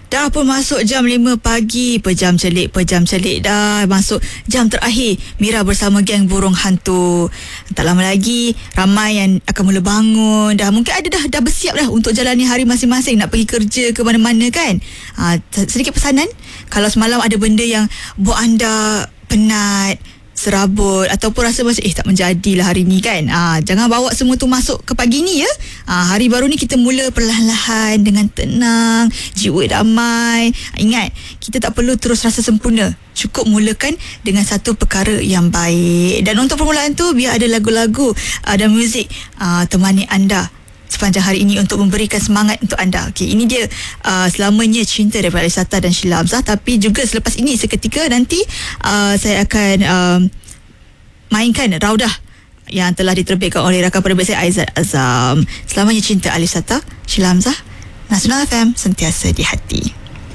Dah pun masuk jam 5 pagi. Pejam celik dah masuk jam terakhir Mira bersama geng burung hantu. Tak lama lagi ramai yang akan mula bangun. Mungkin ada dah bersiap dah untuk jalani hari masing-masing, nak pergi kerja ke mana-mana kan. Sedikit pesanan, kalau semalam ada benda yang buat anda penat, serabut ataupun rasa macam tak menjadilah hari ni kan, jangan bawa semua tu masuk ke pagi ni ya. Hari baru ni kita mula perlahan-lahan dengan tenang, jiwa damai. Ingat, kita tak perlu terus rasa sempurna, cukup mulakan dengan satu perkara yang baik. Dan untuk permulaan tu, biar ada lagu-lagu dan muzik temani anda sepanjang hari ini untuk memberikan semangat untuk anda. Okey, ini dia Selamanya Cinta daripada Alisata dan Sheila Hamzah. Tapi juga selepas ini, seketika nanti saya akan mainkan Raudah yang telah diterbitkan oleh rakan penerbit saya, Aizat Azam. Selamanya Cinta, Alisata, Sheila Hamzah, Nasional FM, sentiasa di hati.